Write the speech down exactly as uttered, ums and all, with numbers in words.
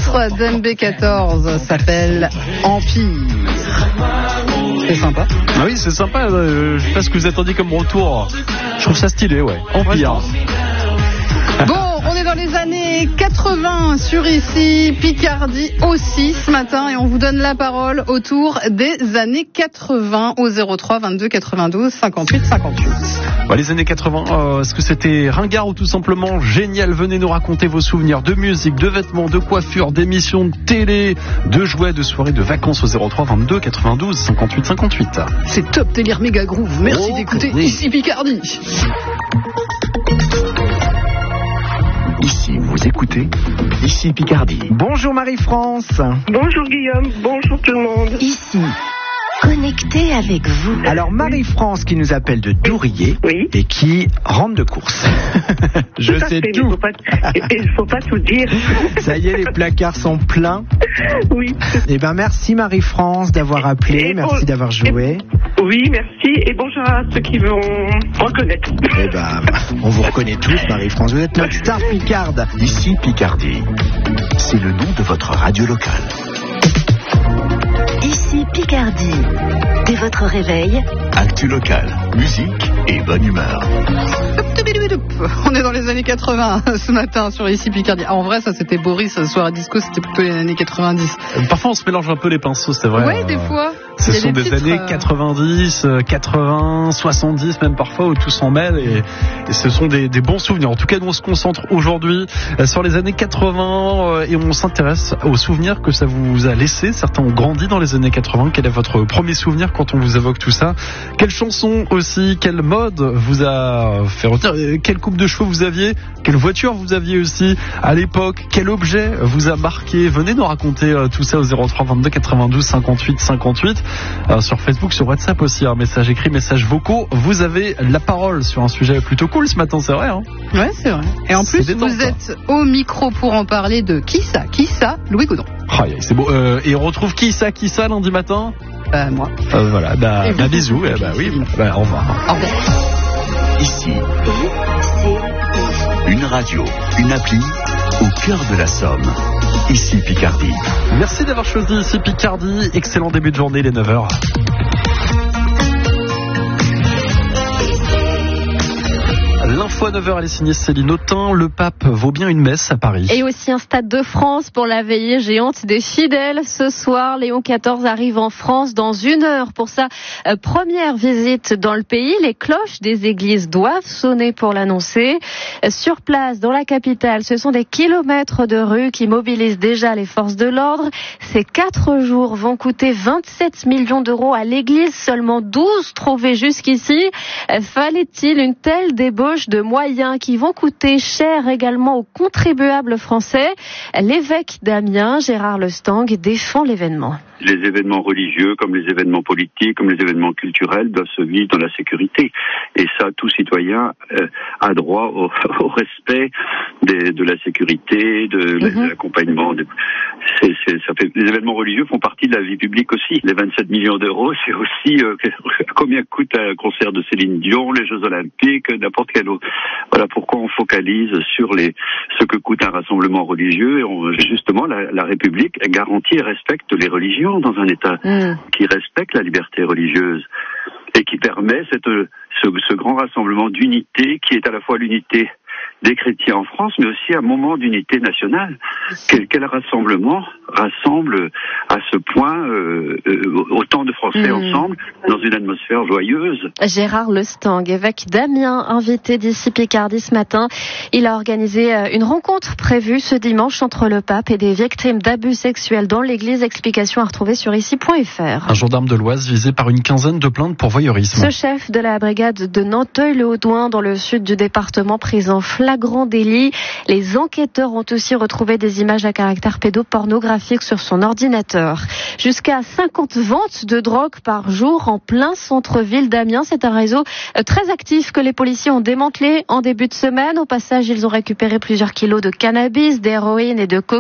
titre d'M B quatorze s'appelle Empire. C'est sympa. Ah oui, c'est sympa. Euh, je sais pas ce que vous attendiez comme retour. Je trouve ça stylé, ouais. Empire. Bon, on est dans les années quatre-vingts sur ici, Picardie aussi ce matin, et on vous donne la parole autour des années quatre-vingts au zéro trois vingt-deux quatre-vingt-douze cinquante-huit cinquante-huit. Bah, les années quatre-vingts, euh, est-ce que c'était ringard ou tout simplement génial? Venez nous raconter vos souvenirs de musique, de vêtements, de coiffure, d'émissions de télé, de jouets, de soirées, de vacances au zéro trois vingt-deux quatre-vingt-douze cinquante-huit cinquante-huit. C'est Top Délire Méga Groove. Merci oh, d'écouter oui. Ici Picardie. Ici, vous écoutez Ici Picardie. Bonjour Marie-France. Bonjour Guillaume, bonjour tout le monde. Ici, connecté avec vous. Alors Marie-France qui nous appelle de Dourier oui. et qui rentre de course. Je tout sais fait, tout. Il ne faut pas tout dire. Ça y est, les placards sont pleins. Oui. Eh ben merci Marie-France d'avoir appelé, et merci bon, d'avoir joué. Et, oui, merci et bonjour à ceux qui vont reconnaître. Eh ben, on vous reconnaît tous Marie-France. Vous êtes notre star Picarde. Ici Picardie. C'est le nom de votre radio locale. Ici Picardie. Dès votre réveil, actu local, musique et bonne humeur. On est dans les années quatre-vingts ce matin sur Ici Picardie. Ah, en vrai, ça c'était Boris, soirée disco, c'était plutôt les années quatre-vingt-dix. Parfois on se mélange un peu les pinceaux, c'est vrai. Ouais, des fois. Ce sont des, des années euh... quatre-vingt-dix, quatre-vingts, soixante-dix même parfois où tout s'en mêle et, et ce sont des, des bons souvenirs. En tout cas, nous on se concentre aujourd'hui sur les années quatre-vingts et on s'intéresse aux souvenirs que ça vous a laissé. Certains ont grandi dans les années quatre-vingts. Quel est votre premier souvenir quand on vous évoque tout ça? Quelle chanson aussi? Quelle mode vous a fait retenir? Quelle coupe de cheveux vous aviez? Quelle voiture vous aviez aussi à l'époque? Quel objet vous a marqué? Venez nous raconter tout ça au zéro trois vingt-deux quatre-vingt-douze cinquante-huit cinquante-huit. Euh, sur Facebook, sur WhatsApp aussi, un message écrit, message vocaux. Vous avez la parole sur un sujet plutôt cool ce matin, c'est vrai hein? Ouais, c'est vrai. Et en plus, détente, vous êtes au micro pour en parler de qui ça? Qui ça? Louis Gaudon. Oh, c'est beau. Euh, et on retrouve qui ça? Qui ça lundi matin? Bah, moi. Euh, voilà, bah, bah bisous. Eh bah, oui, bah, au revoir. Au revoir. Ici, une radio, une appli au cœur de la Somme. Ici Picardie. Merci d'avoir choisi Ici Picardie. Excellent début de journée, les neuf heures. L'info à neuf heures, elle est signée Céline Autain. Le pape vaut bien une messe à Paris. Et aussi un stade de France pour la veillée géante des fidèles. Ce soir, Léon quatorze arrive en France dans une heure pour sa première visite dans le pays. Les cloches des églises doivent sonner pour l'annoncer. Sur place, dans la capitale, ce sont des kilomètres de rues qui mobilisent déjà les forces de l'ordre. Ces quatre jours vont coûter vingt-sept millions d'euros à l'église, seulement douze trouvés jusqu'ici. Fallait-il une telle débauche de moyens qui vont coûter cher également aux contribuables français? L'évêque d'Amiens, Gérard Lestang, défend l'événement. Les événements religieux, comme les événements politiques, comme les événements culturels, doivent se vivre dans la sécurité. Et ça, tout citoyen euh, a droit au, au respect des, de la sécurité, de, mm-hmm. de l'accompagnement. De, c'est, c'est, ça fait, les événements religieux font partie de la vie publique aussi. Les vingt-sept millions d'euros, c'est aussi euh, combien coûte un concert de Céline Dion, les Jeux Olympiques, n'importe quel autre. Voilà pourquoi on focalise sur les ce que coûte un rassemblement religieux. Et on, justement, la, la République garantit et respecte les religions dans un État mmh. qui respecte la liberté religieuse et qui permet cette, ce, ce grand rassemblement d'unité qui est à la fois l'unité des chrétiens en France, mais aussi un moment d'unité nationale. Quel, quel rassemblement rassemble à ce point euh, euh, autant de Français mmh. ensemble dans une atmosphère joyeuse. Gérard Lestang, évêque d'Amiens, invité d'Ici Picardie ce matin. Il a organisé une rencontre prévue ce dimanche entre le pape et des victimes d'abus sexuels dans l'église. Explication à retrouver sur ici point f r. Un gendarme de l'Oise visé par une quinzaine de plaintes pour voyeurisme. Ce chef de la brigade de Nanteuil-le-Haudouin dans le sud du département pris en flagrant délit. Les enquêteurs ont aussi retrouvé des images à caractère pédopornographique sur son ordinateur. Jusqu'à cinquante ventes de drogue par jour en plein centre-ville d'Amiens. C'est un réseau très actif que les policiers ont démantelé en début de semaine. Au passage, ils ont récupéré plusieurs kilos de cannabis, d'héroïne et de cocaïne.